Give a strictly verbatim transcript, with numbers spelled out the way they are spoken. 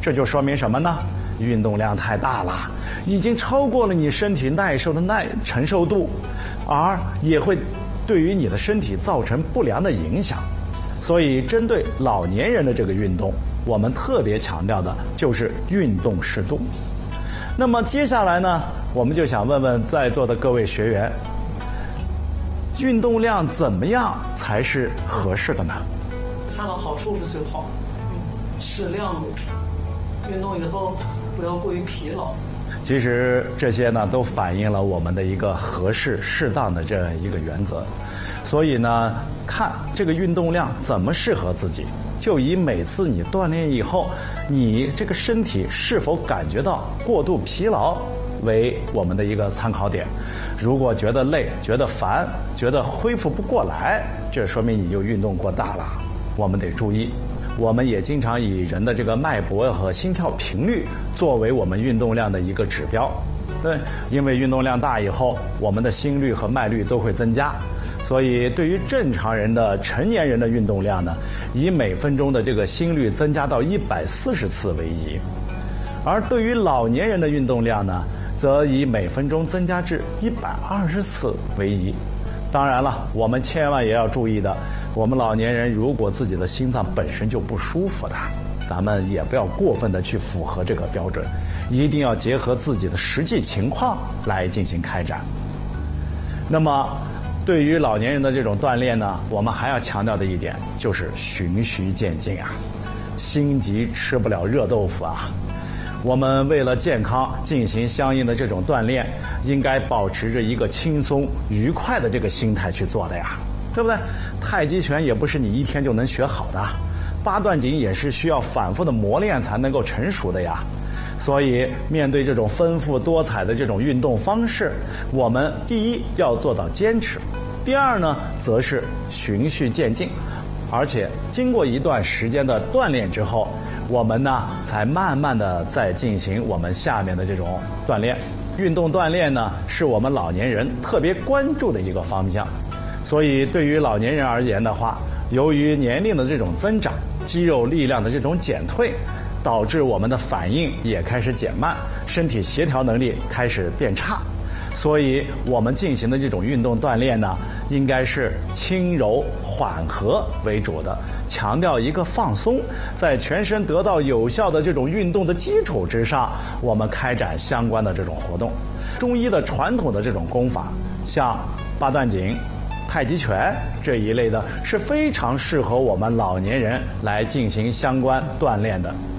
这就说明什么呢？运动量太大了，已经超过了你身体耐受的耐承受度，而也会对于你的身体造成不良的影响。所以针对老年人的这个运动，我们特别强调的就是运动适度。那么接下来呢，我们就想问问在座的各位学员，运动量怎么样才是合适的呢？ 恰到好处是最好，适量入处。运动以后不要过于疲劳。 其实这些呢，都反映了我们的一个合适适当的这样一个原则。所以呢，看这个运动量怎么适合自己，就以每次你锻炼以后，你这个身体是否感觉到过度疲劳为我们的一个参考点。如果觉得累、觉得烦、觉得恢复不过来，这说明你就运动过大了，我们得注意。我们也经常以人的这个脉搏和心跳频率作为我们运动量的一个指标。对，因为运动量大以后，我们的心率和脉率都会增加。所以对于正常人的成年人的运动量呢，以每分钟的这个心率增加到一百四十次为宜。而对于老年人的运动量呢，则以每分钟增加至一百二十次为宜。当然了，我们千万也要注意的，我们老年人如果自己的心脏本身就不舒服的，咱们也不要过分的去符合这个标准，一定要结合自己的实际情况来进行开展。那么对于老年人的这种锻炼呢，我们还要强调的一点就是循序渐进啊，心急吃不了热豆腐啊。我们为了健康进行相应的这种锻炼，应该保持着一个轻松愉快的这个心态去做的呀，对不对？太极拳也不是你一天就能学好的，八段锦也是需要反复的磨练才能够成熟的呀。所以面对这种丰富多彩的这种运动方式，我们第一要做到坚持，第二呢则是循序渐进，而且经过一段时间的锻炼之后，我们呢才慢慢的再进行我们下面的这种锻炼。运动锻炼呢是我们老年人特别关注的一个方向，所以对于老年人而言的话，由于年龄的这种增长，肌肉力量的这种减退，导致我们的反应也开始减慢，身体协调能力开始变差。所以我们进行的这种运动锻炼呢，应该是轻柔缓和为主的，强调一个放松，在全身得到有效的这种运动的基础之上，我们开展相关的这种活动。中医的传统的这种功法，像八段锦、太极拳这一类的，是非常适合我们老年人来进行相关锻炼的。